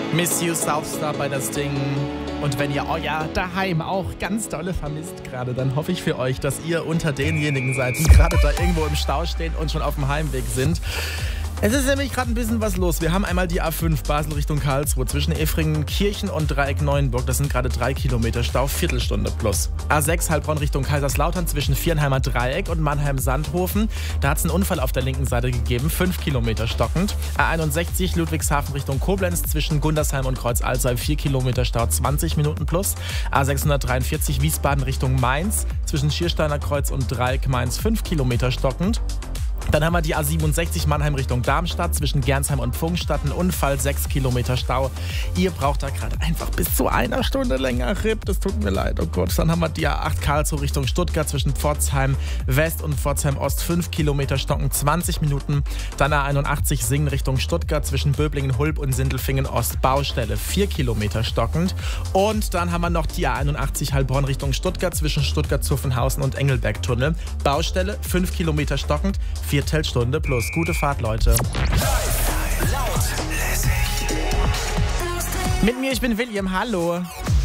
Miss You Southstar bei das Ding. Und wenn ihr euer daheim auch ganz dolle vermisst gerade, dann hoffe ich für euch, dass ihr unter denjenigen seid, die gerade da irgendwo im Stau stehen und schon auf dem Heimweg sind. Es ist nämlich gerade ein bisschen was los. Wir haben einmal die A5 Basel Richtung Karlsruhe zwischen Efringen-Kirchen und Dreieck-Neuenburg. Das sind gerade 3 Kilometer Stau, Viertelstunde plus. A6 Heilbronn Richtung Kaiserslautern zwischen Vierenheimer Dreieck und Mannheim-Sandhofen. Da hat es einen Unfall auf der linken Seite gegeben, 5 Kilometer stockend. A61 Ludwigshafen Richtung Koblenz zwischen Gundersheim und Kreuz-Alzey, 4 Kilometer Stau, 20 Minuten plus. A643 Wiesbaden Richtung Mainz zwischen Schiersteiner Kreuz und Dreieck Mainz, 5 Kilometer stockend. Dann haben wir die A67 Mannheim Richtung Darmstadt zwischen Gernsheim und Pfungstadt. Ein Unfall, 6 Kilometer Stau. Ihr braucht da gerade einfach bis zu einer Stunde länger. RIP, das tut mir leid, oh Gott. Dann haben wir die A8 Karlsruhe Richtung Stuttgart zwischen Pforzheim West und Pforzheim Ost. 5 Kilometer stocken, 20 Minuten. Dann A81 Singen Richtung Stuttgart zwischen Böblingen-Hulb und Sindelfingen Ost. Baustelle, 4 Kilometer stockend. Und dann haben wir noch die A81 Heilbronn Richtung Stuttgart zwischen Stuttgart-Zuffenhausen und Engelberg-Tunnel. Baustelle, 5 Kilometer stockend, Viertelstunde plus. Gute Fahrt, Leute. Laut, lässig. Mit mir, ich bin William. Hallo.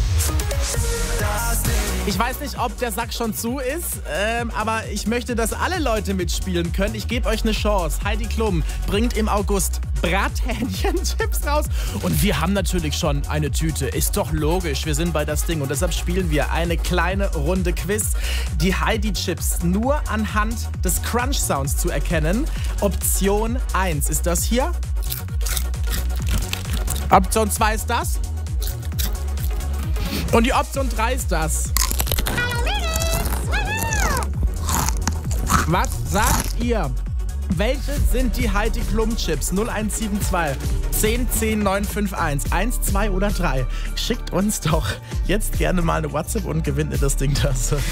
Ich weiß nicht, ob der Sack schon zu ist, aber ich möchte, dass alle Leute mitspielen können. Ich gebe euch eine Chance. Heidi Klum bringt im August Brathähnchen-Chips raus. Und wir haben natürlich schon eine Tüte. Ist doch logisch, wir sind bei das Ding. Und deshalb spielen wir eine kleine Runde Quiz. Die Heidi-Chips nur anhand des Crunch-Sounds zu erkennen. Option 1 ist das hier. Option 2 ist das. Und die Option 3 ist das. Was sagt ihr? Welche sind die Heidi Klum Chips? 0172 10 10 951 1, 2 oder 3. Schickt uns doch jetzt gerne mal eine WhatsApp und gewinnt ihr das Ding das.